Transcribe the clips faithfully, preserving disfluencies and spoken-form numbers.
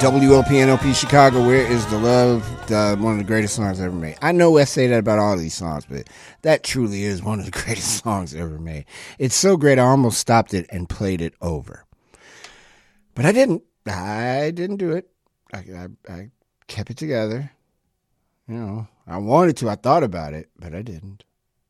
W L P N L P Chicago, Where is the Love? Uh, one of the greatest songs ever made. I know I say that about all these songs, but that truly is one of the greatest songs ever made. It's so great I almost stopped it and played it over. But I didn't. I didn't do it. I, I, I kept it together. You know, I wanted to. I thought about it, but I didn't.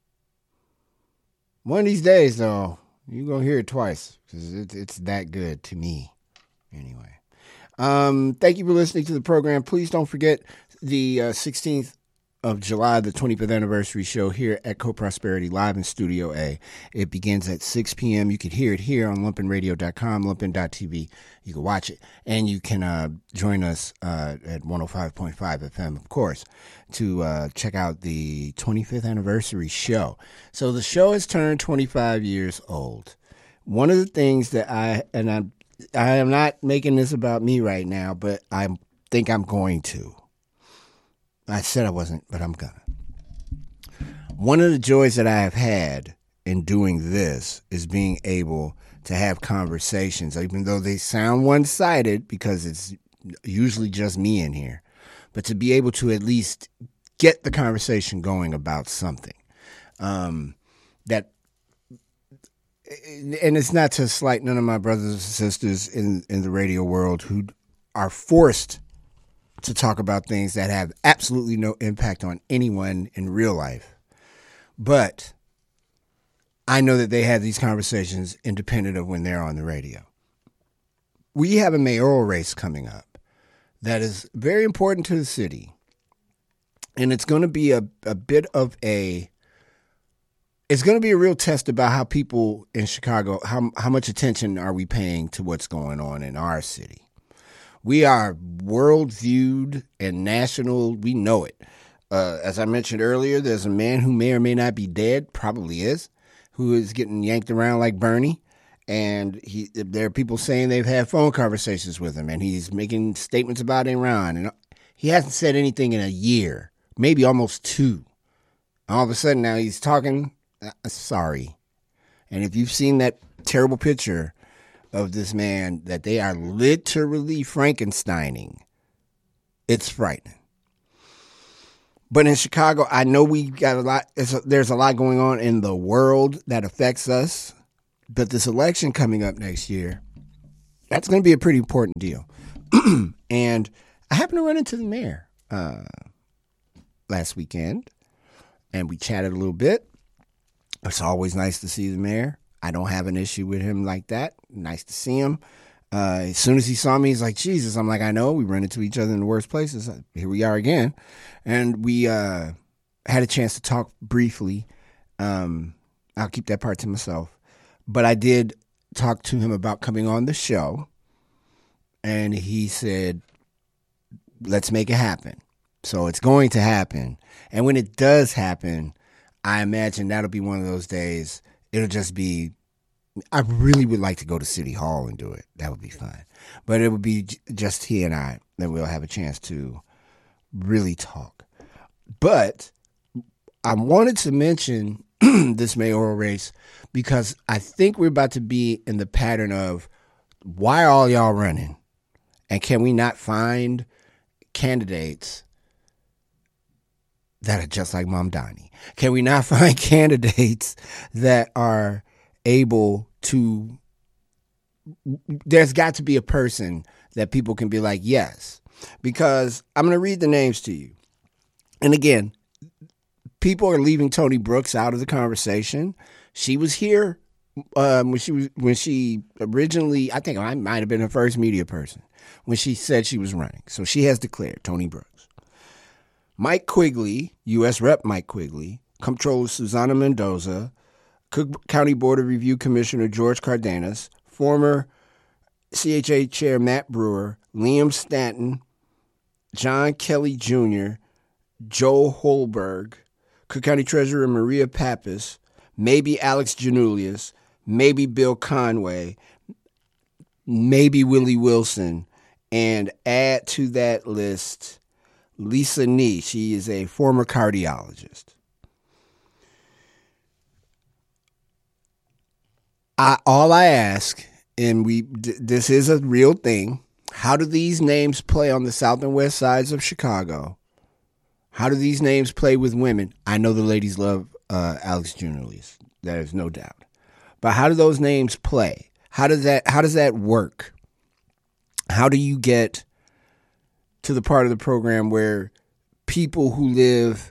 One of these days, though, you're going to hear it twice because it, it's that good to me. Anyway. Um, thank you for listening to the program. Please don't forget the uh, sixteenth of July, the twenty-fifth anniversary show here at Co-Prosperity Live in Studio A. It begins at six p.m. You can hear it here on lumpin radio dot com, lumpin dot t v. You can watch it, and you can uh, join us uh, at one oh five point five F M, of course, to uh, check out the twenty-fifth anniversary show. So the show has turned twenty-five years old. One of the things that I, and I I am not making this about me right now, but I think I'm going to. I said I wasn't, but I'm gonna. One of the joys that I have had in doing this is being able to have conversations, even though they sound one-sided because it's usually just me in here, but to be able to at least get the conversation going about something um, that. And it's not to slight none of my brothers and sisters in, in the radio world who are forced to talk about things that have absolutely no impact on anyone in real life. But I know that they have these conversations independent of when they're on the radio. We have a mayoral race coming up that is very important to the city. And it's going to be a, a bit of a It's going to be a real test about how people in Chicago, how how much attention are we paying to what's going on in our city? We are world viewed and national. We know it. Uh, as I mentioned earlier, there's a man who may or may not be dead, probably is, who is getting yanked around like Bernie. And he, there are people saying they've had phone conversations with him, and he's making statements about Iran. And he hasn't said anything in a year, maybe almost two. All of a sudden now he's talking. Sorry. And if you've seen that terrible picture of this man that they are literally Frankensteining, it's frightening. But in Chicago, I know we got a lot, a, there's a lot going on in the world that affects us. But this election coming up next year, that's going to be a pretty important deal. And I happened to run into the mayor uh, last weekend, and we chatted a little bit. It's always nice to see the mayor. I don't have an issue with him like that. Nice to see him. Uh, as soon as he saw me, he's like, Jesus. I'm like, I know. We run into each other in the worst places. Here we are again. And we uh, had a chance to talk briefly. Um, I'll keep that part to myself. But I did talk to him about coming on the show. And he said, let's make it happen. So it's going to happen. And when it does happen, I imagine that'll be one of those days. It'll just be, I really would like to go to City Hall and do it. That would be fun. But it would be just he and I that we'll have a chance to really talk. But I wanted to mention this mayoral race because I think we're about to be in the pattern of why are all y'all running? And can we not find candidates that are just like Mamdani? Can we not find candidates that are able to, there's got to be a person that people can be like, yes, because I'm going to read the names to you. And again, people are leaving Toni Brooks out of the conversation. She was here um, when she was, when she originally, I think I might have been her first media person when she said she was running. So she has declared, Toni Brooks. Mike Quigley, U S Rep Mike Quigley, Comptroller Susana Mendoza, Cook County Board of Review Commissioner George Cardenas, former C H A Chair Matt Brewer, Liam Stanton, John Kelly Junior, Joe Holberg, Cook County Treasurer Maria Pappas, maybe Alex Janulius, maybe Bill Conway, maybe Willie Wilson, and add to that list Lisa Nee. She is a former cardiologist. I, all I ask, and we d- this is a real thing, How do these names play on the south and west sides of Chicago? How do these names play with women? I know the ladies love uh, Alex Giannoulias. There's no doubt. But how do those names play? How does that how does that work? How do you get to the part of the program where people who live,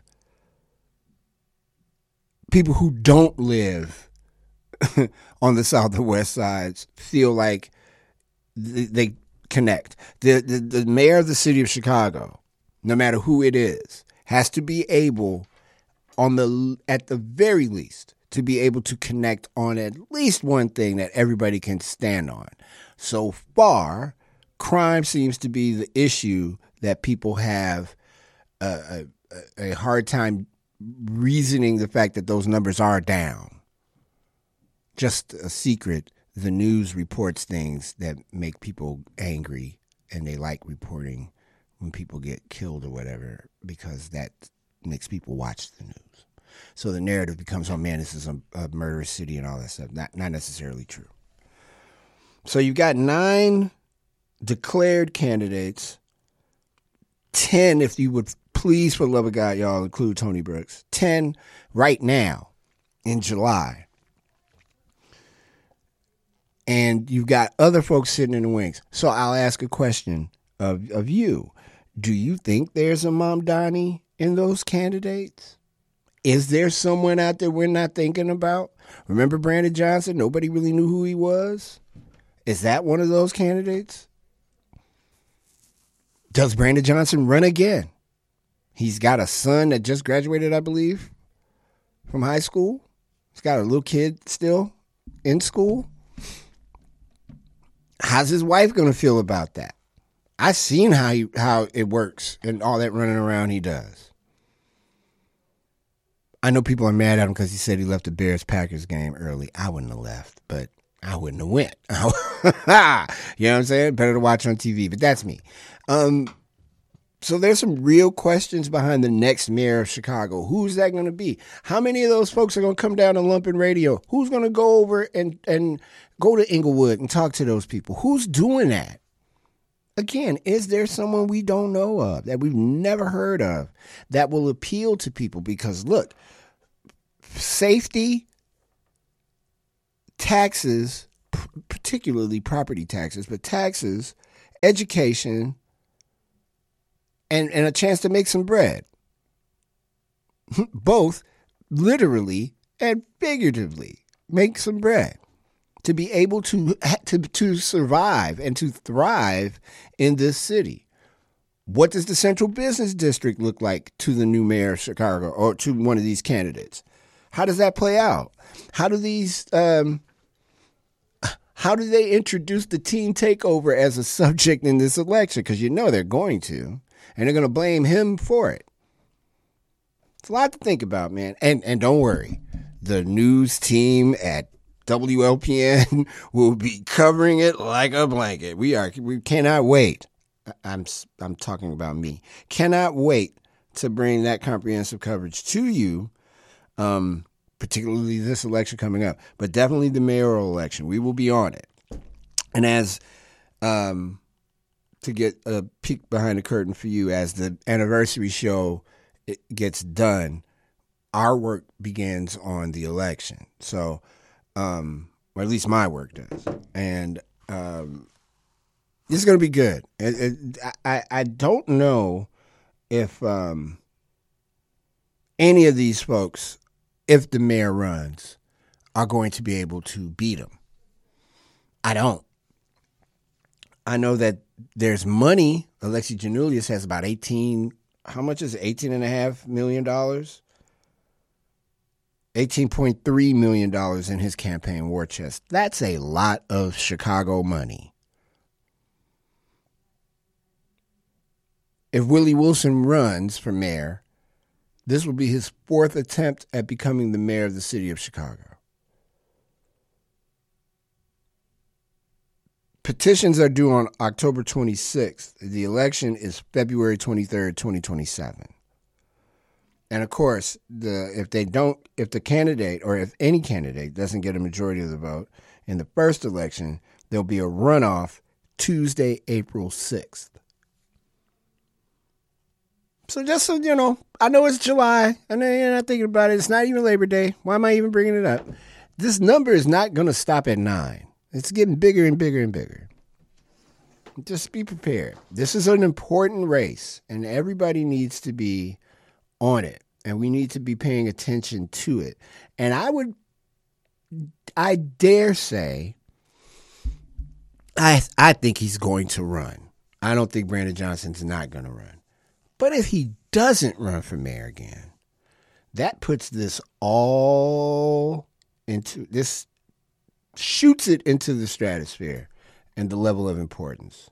people who don't live on the south and west sides feel like they connect? The, the the mayor of the city of Chicago, no matter who it is, has to be able, on the at the very least, to be able to connect on at least one thing that everybody can stand on. So far, crime seems to be the issue that people have a, a, a hard time reasoning the fact that those numbers are down. Just a secret, the news reports things that make people angry, and they like reporting when people get killed or whatever, because that makes people watch the news. So the narrative becomes, oh man, this is a, a murderous city and all that stuff. Not, not necessarily true. So you've got nine declared candidates. ten, if you would please, for the love of God, y'all, include Tony Brooks. ten right now in July. And you've got other folks sitting in the wings. So I'll ask a question of, of you. Do you think there's a Mamdani in those candidates? Is there someone out there we're not thinking about? Remember Brandon Johnson? Nobody really knew who he was. Is that one of those candidates? Does Brandon Johnson run again? He's got a son that just graduated, I believe, from high school. He's got a little kid still in school. How's his wife going to feel about that? I've seen how he, how it works and all that running around he does. I know people are mad at him because he said he left the Bears-Packers game early. I wouldn't have left, but I wouldn't have went. You know what I'm saying? Better to watch on T V, but that's me. Um, so there's some real questions behind the next mayor of Chicago. Who's that going to be? How many of those folks are going to come down to Lumpen Radio? Who's going to go over and, and go to Inglewood and talk to those people? Who's doing that? Again, is there someone we don't know of, that we've never heard of, that will appeal to people? Because look, safety, taxes, particularly property taxes, but taxes, education, and, and a chance to make some bread. Both literally and figuratively make some bread. To be able to, to to survive and to thrive in this city. What does the Central Business District look like to the new mayor of Chicago or to one of these candidates? How does that play out? How do these um, how do they introduce the teen takeover as a subject in this election? Because you know they're going to, and they're going to blame him for it. It's a lot to think about, man. And and don't worry, the news team at W L P N will be covering it like a blanket. We are. We cannot wait. I'm. I'm talking about me. Cannot wait to bring that comprehensive coverage to you, um, particularly this election coming up, but definitely the mayoral election. We will be on it. And as um, to get a peek behind the curtain for you, as the anniversary show gets done, our work begins on the election. So. Um, or at least my work does. And um, this is going to be good. It, it, I, I don't know if um, any of these folks, if the mayor runs, are going to be able to beat him. I don't. I know that there's money. Alexi Giannoulias has about eighteen, how much is it? eighteen and a half million dollars? eighteen point three million dollars in his campaign war chest. That's a lot of Chicago money. If Willie Wilson runs for mayor, this will be his fourth attempt at becoming the mayor of the city of Chicago. Petitions are due on October twenty-sixth. The election is February twenty-third, twenty twenty-seven. And of course, the if they don't, if the candidate or if any candidate doesn't get a majority of the vote in the first election, there'll be a runoff Tuesday, April sixth. So just so you know, I know it's July. I know you're not thinking about it. It's not even Labor Day. Why am I even bringing it up? This number is not going to stop at nine. It's getting bigger and bigger and bigger. Just be prepared. This is an important race, and everybody needs to be on it, and we need to be paying attention to it. And I would, I dare say, I I think he's going to run. I don't think Brandon Johnson's not going to run. But if he doesn't run for mayor again, that puts this all into, this shoots it into the stratosphere and the level of importance.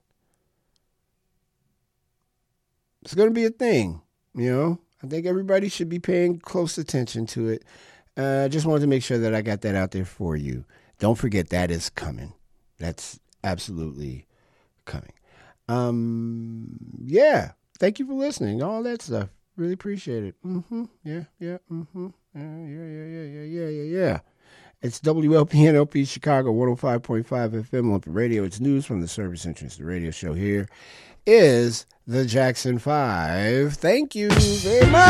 It's going to be a thing, you know. I think everybody should be paying close attention to it. I uh, just wanted to make sure that I got that out there for you. Don't forget that is coming. That's absolutely coming. Um, yeah. Thank you for listening. All that stuff. Really appreciate it. Mm-hmm. Yeah, yeah, mm-hmm. Yeah, yeah, yeah, yeah, yeah, yeah, yeah, yeah. It's W L P N L P Chicago, one oh five point five F M Olympic Radio. It's news from the service entrance. The radio show here is the Jackson Five. Thank you very much.